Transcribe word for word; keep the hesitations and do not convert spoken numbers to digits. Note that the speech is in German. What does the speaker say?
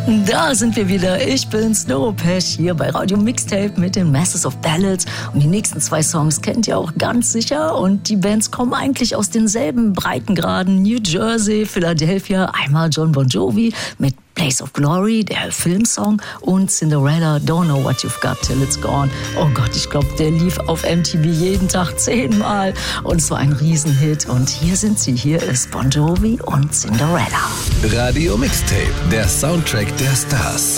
Da sind wir wieder. Ich bin's, Neuropesh, hier bei Radio Mixtape mit den Masters of Ballads. Und die nächsten zwei Songs kennt ihr auch ganz sicher. Und die Bands kommen eigentlich aus denselben Breitengraden. New Jersey, Philadelphia, einmal John Bon Jovi mit Place of Glory, der Filmsong, und Cinderella, Don't Know What You've Got Till It's Gone. Oh Gott, ich glaube, der lief auf M T V jeden Tag zehnmal. Und es war ein Riesenhit. Und hier sind sie. Hier ist Bon Jovi und Cinderella. Radio Mixtape, der Soundtrack der Stars.